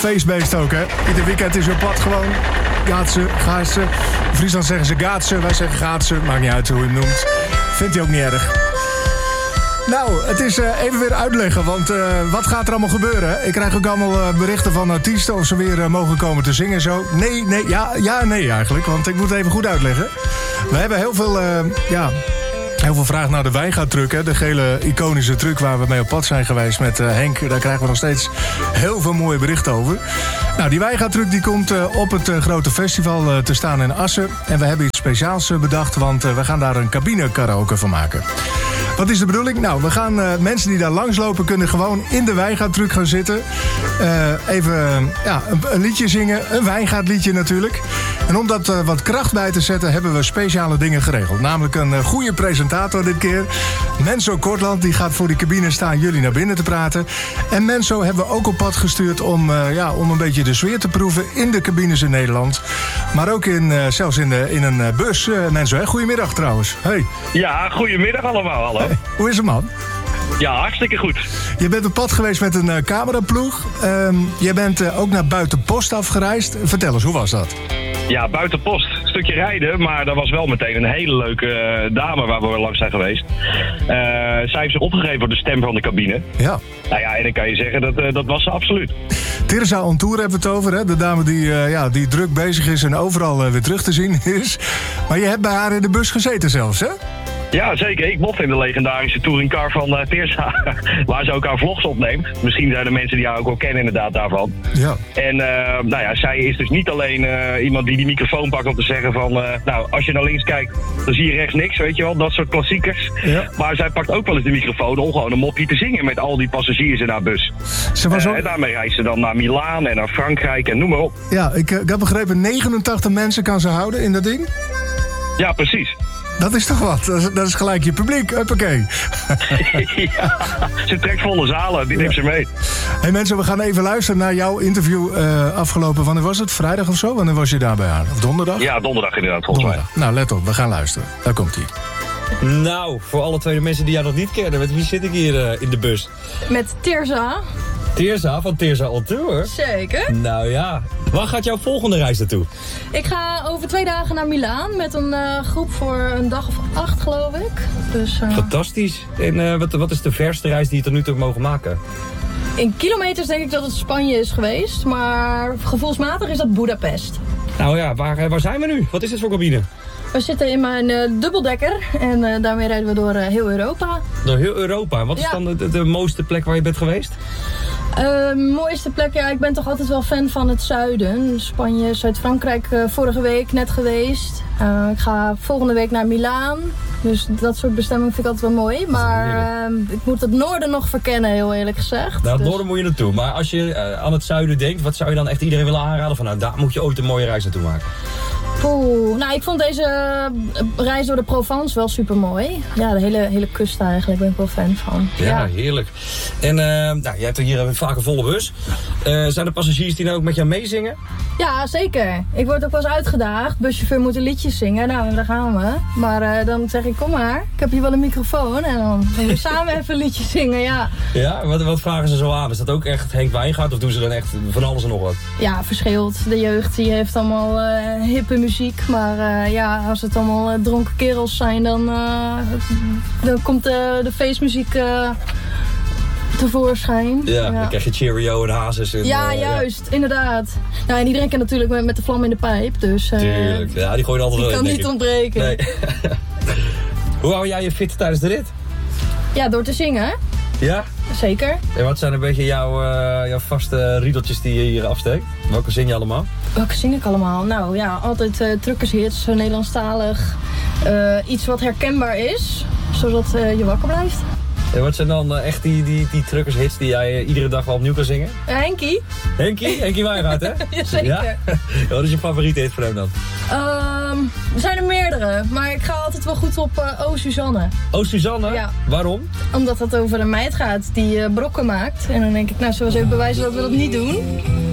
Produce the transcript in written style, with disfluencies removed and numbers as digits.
feestbeest ook, hè. Ieder weekend is op pad gewoon. Gaatsen. In Friesland zeggen ze gaatsen, wij zeggen gaatsen. Maakt niet uit hoe je hem noemt. Vindt hij ook niet erg. Nou, het is even weer uitleggen, want wat gaat er allemaal gebeuren? Ik krijg ook allemaal berichten van artiesten of ze weer mogen komen te zingen en zo. Nee, nee eigenlijk, want ik moet het even goed uitleggen. We hebben heel veel vraag naar de wijngaardtruck, hè? De gele iconische truck waar we mee op pad zijn geweest met Henk. Daar krijgen we nog steeds heel veel mooie berichten over. Nou, die wijngaardtruck die komt op het grote festival te staan in Assen. En we hebben iets speciaals bedacht, want we gaan daar een cabine karaoke van maken. Wat is de bedoeling? Nou, we gaan mensen die daar langslopen kunnen gewoon in de wijngaardtruck gaan zitten. Even een liedje zingen, een wijngaardliedje natuurlijk. En om dat wat kracht bij te zetten hebben we speciale dingen geregeld. Namelijk een goede presentator dit keer. Menzo Kortland, die gaat voor die cabine staan jullie naar binnen te praten. En Menzo hebben we ook op pad gestuurd om een beetje de sfeer te proeven in de cabines in Nederland. Maar ook zelfs in een bus. Menzo, hè? Goedemiddag trouwens. Hey. Ja, goedemiddag allemaal. Hallo. Hey. Hoe is het, man? Ja, hartstikke goed. Je bent op pad geweest met een cameraploeg. Je bent ook naar Buitenpost afgereisd. Vertel eens, hoe was dat? Ja, Buitenpost. Een stukje rijden, maar dat was wel meteen een hele leuke dame waar we langs zijn geweest. Zij heeft zich opgegeven voor de stem van de cabine. Ja. Nou ja, en dan kan je zeggen, dat was ze absoluut. Tirza On Tour hebben we het over, hè? De dame die druk bezig is en overal weer terug te zien is. Maar je hebt bij haar in de bus gezeten zelfs, hè? Ja, zeker. Ik mocht in de legendarische touringcar van Tirza, waar ze ook haar vlogs opneemt. Misschien zijn er mensen die haar ook wel kennen inderdaad daarvan. Ja. En zij is dus niet alleen iemand die microfoon pakt om te zeggen van... als je naar links kijkt, dan zie je rechts niks, weet je wel. Dat soort klassiekers. Ja. Maar zij pakt ook wel eens de microfoon om gewoon een mopje te zingen met al die passagiers in haar bus. En daarmee reist ze dan naar Milaan en naar Frankrijk en noem maar op. Ja, ik heb begrepen, 89 mensen kan ze houden in dat ding? Ja, precies. Dat is toch wat? Dat is gelijk je publiek. Huppakee. Ja, ze trekt volle zalen. Die neemt ze mee. Hey mensen, we gaan even luisteren naar jouw interview afgelopen... Wanneer was het? Vrijdag of zo? Wanneer was je daar bij haar? Of donderdag? Ja, donderdag inderdaad, volgens mij. Nou, let op. We gaan luisteren. Daar komt hij. Nou, voor alle twee de mensen die jou nog niet kennen... met wie zit ik hier in de bus? Met Tirza. Tirza van Tirza On Tour? Zeker. Nou ja. Waar gaat jouw volgende reis naartoe? Ik ga over 2 dagen naar Milaan met een groep voor een dag of 8, geloof ik. Dus, Fantastisch. En wat is de verste reis die je tot nu toe mogen maken? In kilometers denk ik dat het Spanje is geweest, maar gevoelsmatig is dat Budapest. Nou ja, waar zijn we nu? Wat is dit voor cabine? We zitten in mijn dubbeldekker en daarmee rijden we door heel Europa. Door heel Europa? Wat is dan de mooiste plek waar je bent geweest? Mooiste plek, ja, ik ben toch altijd wel fan van het zuiden. Spanje, Zuid-Frankrijk, vorige week net geweest. Ik ga volgende week naar Milaan. Dus dat soort bestemmingen vind ik altijd wel mooi. Maar ik moet het noorden nog verkennen, heel eerlijk gezegd. Nou, het noorden moet je naartoe. Maar als je aan het zuiden denkt, wat zou je dan echt iedereen willen aanraden? Van nou, daar moet je ooit een mooie reis naartoe maken. Nou, ik vond deze reis door de Provence wel super mooi. Ja, de hele kust eigenlijk ben ik wel fan van. Ja, heerlijk. En jij hebt hier vaak een volle bus. Zijn er passagiers die nou ook met jou meezingen? Ja, zeker. Ik word ook wel eens uitgedaagd. Buschauffeur moet een liedje zingen. Nou, daar gaan we. Maar dan zeg ik, kom maar. Ik heb hier wel een microfoon. En dan gaan we samen even een liedje zingen, ja. Ja, wat vragen ze zo aan? Is dat ook echt Henk Wijngaard? Of doen ze dan echt van alles en nog wat? Ja, verschilt. De jeugd die heeft allemaal hippe muziek. Maar als het allemaal dronken kerels zijn, dan komt de feestmuziek tevoorschijn. Ja, dan krijg je Cheerio en Hazes. En, juist, inderdaad. Nou, en iedereen kent natuurlijk met de vlam in de pijp. Dus, tuurlijk, ja, die gooien altijd wel in. Die kan niet ontbreken. Nee. Hoe hou jij je fit tijdens de rit? Ja, door te zingen. Ja? Zeker. En wat zijn een beetje jouw vaste riedeltjes die je hier afsteekt? Welke zing je allemaal? Welke zing ik allemaal? Nou ja, altijd truckershits, Nederlandstalig. Iets wat herkenbaar is, zodat je wakker blijft. En wat zijn dan echt die truckershits die jij iedere dag wel opnieuw kan zingen? Henkie. Henkie Wijngaard, hè? Jazeker. Ja? Wat is je favoriete hit voor hem dan? Er zijn er meerdere, maar ik ga altijd wel goed op O Suzanne. O Suzanne? Ja. Waarom? Omdat het over een meid gaat die brokken maakt. En dan denk ik, nou, zullen we eens even bewijzen dat we dat niet doen.